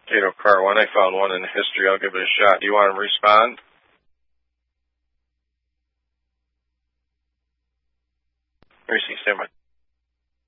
Potato Car 1. I found one in history. I'll give it a shot. Do you want to respond? Let me see, stand by.